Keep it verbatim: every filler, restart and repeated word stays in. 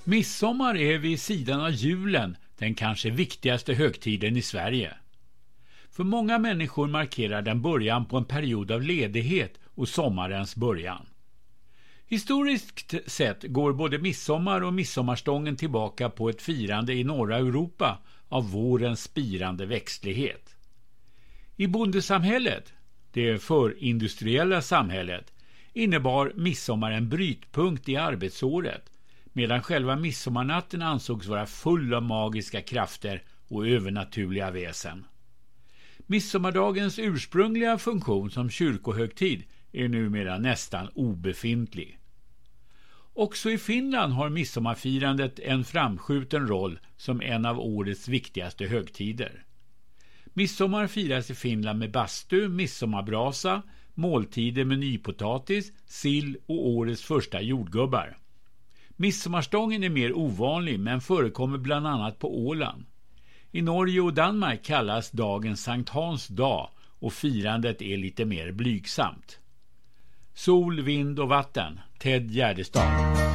Midsommar är vid sidan av julen den kanske viktigaste högtiden i Sverige. För många människor markerar den början på en period av ledighet och sommarens början. Historiskt sett går både midsommar och midsommarstången tillbaka på ett firande i norra Europa av vårens spirande växtlighet. I bondesamhället, det förindustriella samhället, innebar midsommar en brytpunkt i arbetsåret, medan själva midsommarnatten ansågs vara full av magiska krafter och övernaturliga väsen. Midsommardagens ursprungliga funktion som kyrkohögtid är numera nästan obefintlig. Också i Finland har midsommarfirandet en framskjuten roll som en av årets viktigaste högtider. Midsommar firas i Finland med bastu, midsommarbrasa, måltider med nypotatis, sill och årets första jordgubbar. Midsommarstången är mer ovanlig men förekommer bland annat på Åland. I Norge och Danmark kallas dagen Sankt Hans dag och firandet är lite mer blygsamt. Sol, vind och vatten. Ted Gärdestad.